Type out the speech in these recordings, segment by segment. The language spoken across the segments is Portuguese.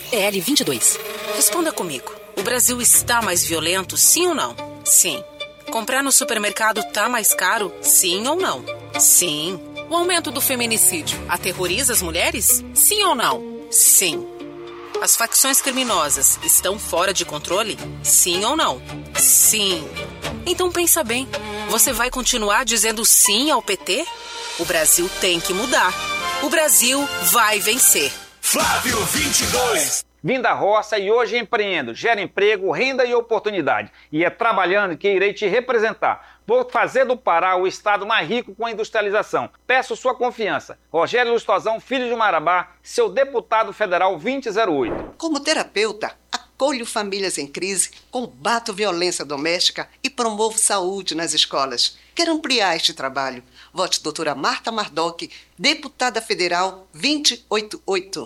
L22. Responda comigo. O Brasil está mais violento, sim ou não? Sim. Comprar no supermercado tá mais caro, sim ou não? Sim. O aumento do feminicídio aterroriza as mulheres? Sim ou não? Sim. As facções criminosas estão fora de controle? Sim ou não? Sim. Então pensa bem. Você vai continuar dizendo sim ao PT? O Brasil tem que mudar. O Brasil vai vencer. Flávio 22. Vim da roça e hoje empreendo, gero emprego, renda e oportunidade. E é trabalhando que irei te representar. Vou fazer do Pará o estado mais rico com a industrialização. Peço sua confiança. Rogério Lustozão, filho de Marabá, seu deputado federal 2008. Como terapeuta, acolho famílias em crise, combato violência doméstica e promovo saúde nas escolas. Quero ampliar este trabalho. Vote doutora Marta Mardoc, deputada federal 288.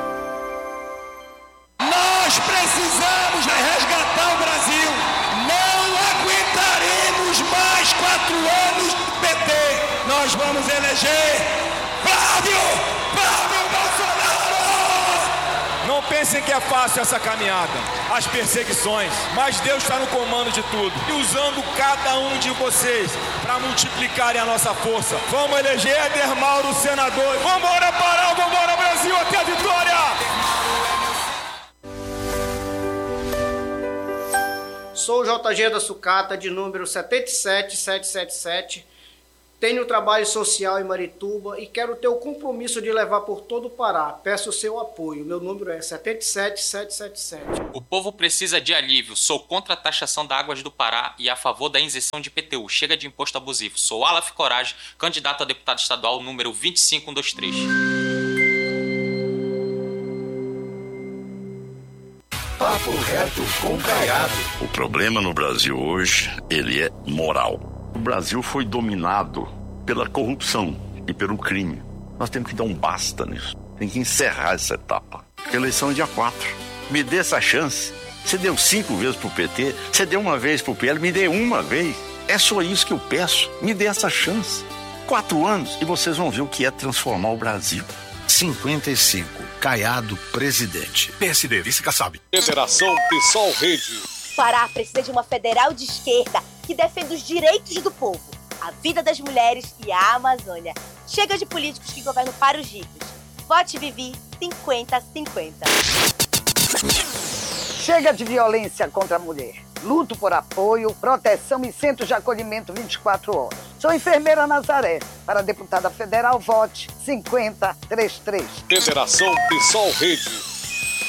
Nós precisamos resgatar o Brasil. Não aguentaremos mais 4 anos do PT. Nós vamos eleger Flávio Bolsonaro! Não pensem que é fácil essa caminhada, as perseguições, mas Deus está no comando de tudo e usando cada um de vocês para multiplicarem a nossa força. Vamos eleger Éder Mauro senador. Vambora Pará, vambora Brasil, até a vitória! Sou o JG da Sucata, de número 77777. Tenho trabalho social em Marituba e quero ter o compromisso de levar por todo o Pará. Peço o seu apoio. Meu número é 77777. O povo precisa de alívio. Sou contra a taxação da Águas do Pará e a favor da isenção de IPTU. Chega de imposto abusivo. Sou Alaf Coragem, candidato a deputado estadual número 25123. Papo reto com Caiado. O problema no Brasil hoje, ele é moral. O Brasil foi dominado pela corrupção e pelo crime. Nós temos que dar um basta nisso. Tem que encerrar essa etapa. Porque a eleição é dia 4. Me dê essa chance. Você deu 5 vezes pro PT, você deu uma vez pro PL, me dê uma vez. É só isso que eu peço. Me dê essa chance. 4 anos e vocês vão ver o que é transformar o Brasil. 55. Caiado, presidente. PSD, vice Kassab. Federação PSOL Rede. Pará precisa de uma federal de esquerda que defenda os direitos do povo, a vida das mulheres e a Amazônia. Chega de políticos que governam para os ricos. Vote Vivi 50-50. Chega de violência contra a mulher. Luto por apoio, proteção e centros de acolhimento 24 horas. Sou enfermeira Nazaré. Para deputada federal, vote 5033. Federação PSOL Rede.